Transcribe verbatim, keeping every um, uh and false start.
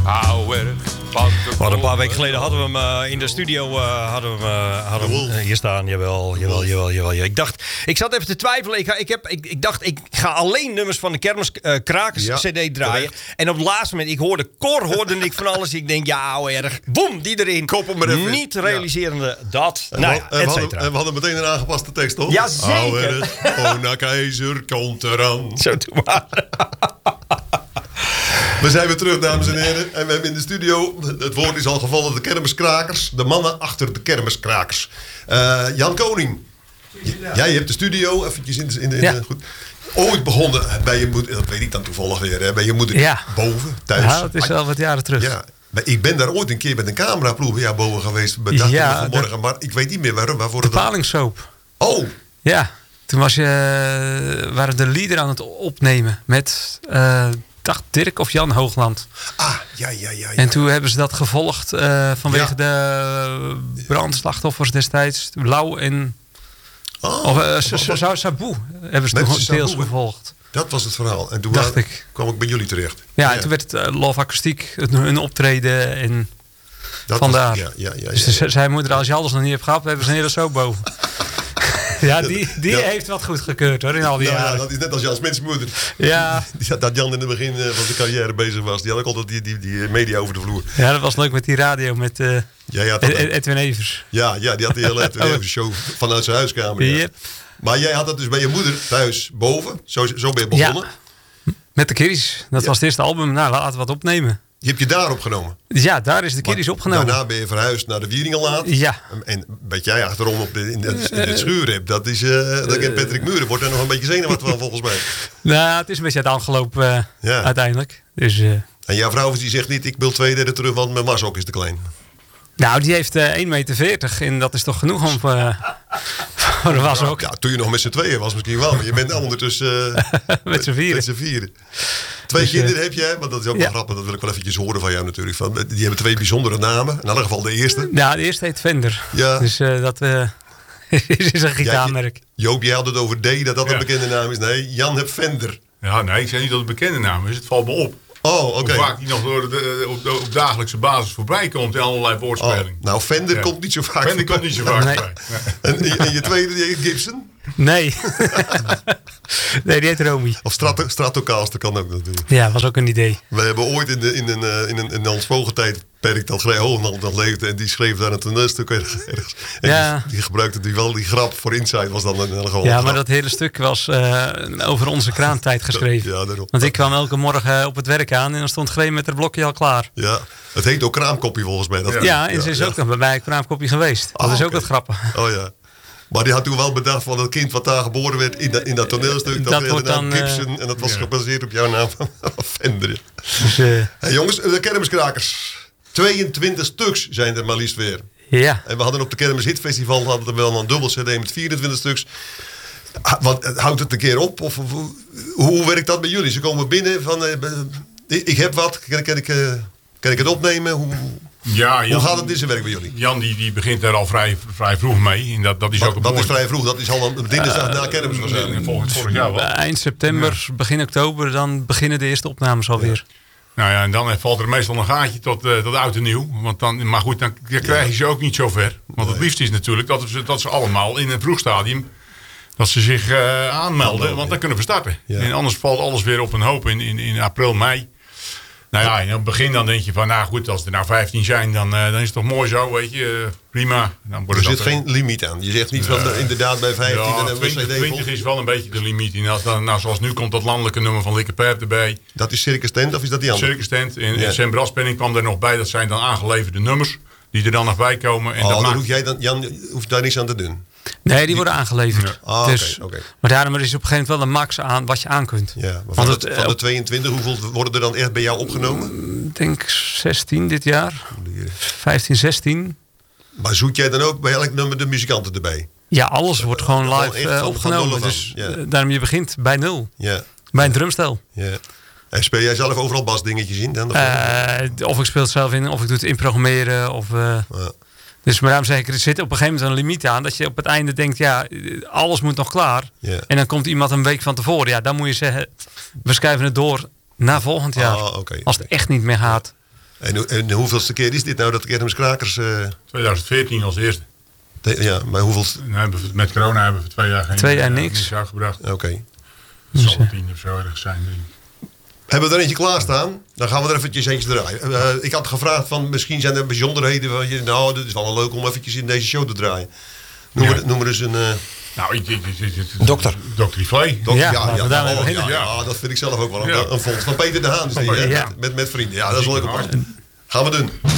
hou erg van de Wat een paar weken geleden hadden we hem uh, in de studio uh, hadden we, uh, hadden we, uh, hier staan. Jawel, jawel, jawel, jawel. Ik dacht, ik zat even te twijfelen. Ik, ga, ik, heb, ik, ik dacht, ik ga alleen nummers van de Kermiskrakers uh, C D draaien. Terecht. En op het laatste moment, ik hoorde Cor, hoorde ik van alles. Ik denk, ja, oh, erg. Boom, die erin. Koppel maar even. Niet realiserende ja. dat. En, nou we, ja, en, we hadden, en we hadden meteen een aangepaste tekst, toch? Ja, zeker. Ona Keizer komt eraan. Zo, doe maar. We zijn weer terug, dames en heren. En we hebben in de studio, het woord is al gevallen, de Kermiskrakers. De mannen achter de Kermiskrakers. Uh, Jan Koning. Jij hebt de studio, eventjes in de... In de, ja. in de goed. Ooit begonnen bij je moeder, dat weet ik dan toevallig weer, hè, bij je moeder ja. boven, thuis. Ja, dat is al wat jaren terug. Ja. Ik ben daar ooit een keer met een cameraploeg bij jou boven geweest. Bedacht ja, vanmorgen, de, maar ik weet niet meer waarom. Waarvoor de het palingsoap. Oh. Ja, toen was je, waren de lieder aan het opnemen met... Uh, dacht Dirk of Jan Hoogland. Ah, ja, ja, ja. ja. En toen hebben ze dat gevolgd uh, vanwege ja. de brandslachtoffers destijds. Lau en... Oh, of uh, Saboe hebben ze toen deels gevolgd. Dat was het verhaal. En toen dacht ik. kwam ik bij jullie terecht. Ja, ja. En toen werd het uh, Love Akoestiek, hun optreden en dat vandaar. Was, ja, ja, ja, ja, dus ja. zijn moeder, als je alles nog niet hebt gehad, hebben ze een hele soap boven. Ja, die, die ja. heeft wat goed gekeurd hoor, in al die nou, jaren. Ja, dat is net als Jans Mensmoeder. Ja. Die, dat Jan in het begin uh, van zijn carrière bezig was. Die had ook altijd die, die, die media over de vloer. Ja, dat was leuk met die radio met uh, ja, ja, Ed, Edwin Evers. Ja, ja, die had die hele Edwin Evers show vanuit zijn huiskamer. Ja. Yep. Maar jij had dat dus bij je moeder thuis boven. Zo, zo ben je begonnen. Ja. Met de Kiddies. Dat ja. was het eerste album. Nou, laten we wat opnemen. Je hebt je daar opgenomen? Ja, daar is de Kiddies opgenomen. Daarna ben je verhuisd naar de Wieringenlaat. Ja. En wat jij achterom op de, in, de, in het schuur hebt, dat is... Uh, dat kent Patrick Muren. Wordt er nog een beetje zenuwachtig van volgens mij. Nou, het is een beetje uit de hand gelopen uh, ja. uiteindelijk. Dus, uh, en jouw vrouw die zegt niet, ik wil twee derde terug, want mijn mashok is te klein. Nou, die heeft uh, één meter veertig en dat is toch genoeg om uh, voor de washok. Ja, toen je nog met z'n tweeën was misschien wel, maar je bent ondertussen uh, met z'n vieren. Met z'n vieren. Twee dus, kinderen uh, heb jij, want dat is ook ja. wel grappig, dat wil ik wel eventjes horen van jou natuurlijk. Van, die hebben twee bijzondere namen, in ieder geval de eerste. Ja, de eerste heet Fender. Ja. Dus uh, dat uh, is een gitaarmerk. Ja, Joop, jij had het over D, dat dat ja. een bekende naam is. Nee, Jan heeft Fender. Ja, nee, ik zeg niet dat het een bekende naam is, het valt me op. Oh, oké. Okay. Hoe vaak die nog door de, op, op dagelijkse basis voorbij komt in allerlei woordspelingen. Oh, nou, Fender ja. komt niet zo vaak Fender voorbij. komt niet zo vaak nee. voorbij. Nee. En, en je tweede, die heet Gibson? Nee. Nee, die heet Romy. Of Strato, Stratocaster kan ook natuurlijk. Ja, was ook een idee. We hebben ooit in, de, in, een, in, een, in ons vogentijdperk dat Grij Hoogland nog leefde. En die schreef daar een toneelstuk ergens. En ja. die, die gebruikte die wel die grap voor Inside. Was dan een, een gewoon ja, grap. maar dat hele stuk was uh, over onze kraamtijd geschreven. Ja, daarom. Want ik kwam elke morgen op het werk aan en dan stond Grij met haar blokje al klaar. Ja, het heet ook kraamkoppie volgens mij. Dat ja, ja, en ze is ja. ook nog bij mij kraamkoppie geweest. Dat ah, is ook okay. wat grappig. Oh ja. Maar die had toen wel bedacht van het kind wat daar geboren werd in, dat, in dat toneelstuk. Dat, dat wordt de naam dan, Gibson. Uh, en dat was ja. gebaseerd op jouw naam van Fender. Dus, uh, hey, jongens, de Kermiskrakers. tweeëntwintig stuks zijn er maar liefst weer. Ja. En we hadden op de Kermis Hitfestival hadden we wel een dubbel cd met vierentwintig stuks. Want, houdt het een keer op? Of, of hoe, hoe werkt dat bij jullie? Ze komen binnen van... Uh, ik heb wat, kan, kan, ik, uh, kan ik het opnemen? Hoe... Ja, Jan, hoe gaat het in zijn werk bij jullie? Jan die, die begint daar al vrij, vrij vroeg mee. En dat, dat is wat, ook wat is vrij vroeg? Dat is al een dinsdag uh, na Kermis waarschijnlijk. Volgend vorig jaar wel. Eind september, ja. begin oktober, dan beginnen de eerste opnames alweer. Ja. Nou ja, en dan valt er meestal een gaatje tot, uh, tot oud en nieuw. Want dan, maar goed, dan krijg je ze ook niet zo ver. Want het liefst is natuurlijk dat ze, dat ze allemaal in een vroeg stadium... dat ze zich uh, aanmelden, want dan kunnen we starten. Ja. En anders valt alles weer op een hoop in, in, in april, mei. Nou ja, in het begin dan denk je van, nou goed, als er nou vijftien zijn, dan, uh, dan is het toch mooi zo, weet je, uh, prima. Dan wordt er het zit geen limiet aan. Je zegt niet van, uh, inderdaad bij vijftien ja, en dan twintig, twintig is wel een beetje de limiet. En als, dan, nou, zoals nu komt dat landelijke nummer van Likke Perp erbij. Dat is Circus Tent of is dat die andere? Circus Tent. En, ja. en Sam Braspenning kwam er nog bij. Dat zijn dan aangeleverde nummers die er dan nog bij komen. En oh, dat dan maakt... hoef jij dan, Jan hoeft daar niks aan te doen? Nee, die worden aangeleverd. Ja. Ah, dus, okay, okay. Maar daarom is op een gegeven moment wel een max aan wat je aan kunt. Ja, maar van, het, het, van de tweeëntwintig, hoeveel worden er dan echt bij jou opgenomen? Ik denk zestien dit jaar. vijftien, zestien. Maar zoek jij dan ook bij elk nummer de muzikanten erbij? Ja, alles wordt gewoon live uh, van, opgenomen. Van dus ja. daarom je begint bij nul. Ja. Bij een drumstel. Ja. En speel jij zelf overal basdingetjes in? Dan? Uh, of ik speel het zelf in, of ik doe het inprogrammeren. Of, uh, ja. Dus maar daarom zeg ik, er zit op een gegeven moment een limiet aan. Dat je op het einde denkt, ja, alles moet nog klaar. Yeah. En dan komt iemand een week van tevoren. Ja, dan moet je zeggen, we schuiven het door naar volgend jaar. Ah, okay, als het okay. echt niet meer gaat. En, en hoeveelste keer is dit nou dat de Kermiskrakers... Uh... twintig veertien als eerste. De, ja, maar hoeveel... Nou, met corona hebben we voor twee jaar geen twee jaar niks. niks uitgebracht. Oké. Okay. Het zal een tien of zo ergens zijn. Hebben we er eentje klaarstaan? Dan gaan we er eventjes eentje draaien. Uh, ik had gevraagd van misschien zijn er bijzonderheden van je. Nou, dat is wel leuk om eventjes in deze show te draaien. Noem, ja. er, noem er eens een... Uh... Nou, ik, ik, ik, ik, dokter. Dokter Yvlé. Ja, ja, ja, ja, ja, oh, ja, ja, ja, dat vind ik zelf ook wel een, ja. een fonds. Van Peter de Haan. Dus die, ja. met, met vrienden. Ja, dat is leuk apart. Gaan we doen.